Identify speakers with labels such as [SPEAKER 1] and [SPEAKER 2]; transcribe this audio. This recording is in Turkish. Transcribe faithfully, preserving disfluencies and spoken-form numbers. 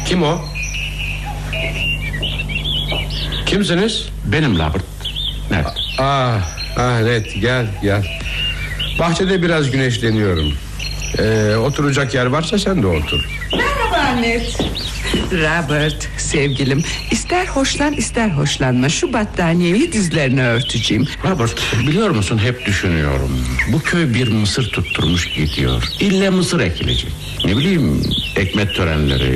[SPEAKER 1] Kim o? Kimsiniz?
[SPEAKER 2] Benim Robert. Ned.
[SPEAKER 1] Ah, ah Ned, gel gel. Bahçede biraz güneşleniyorum. Ee, oturacak yer varsa sen de otur.
[SPEAKER 3] Merhaba Ned.
[SPEAKER 4] Robert, sevgilim, ister hoşlan ister hoşlanma, şu battaniyeyi dizlerine örteceğim.
[SPEAKER 2] Robert, biliyor musun, hep düşünüyorum. Bu köy bir mısır tutturmuş gidiyor. İlle mısır ekilecek. Ne bileyim, ekmek törenleri,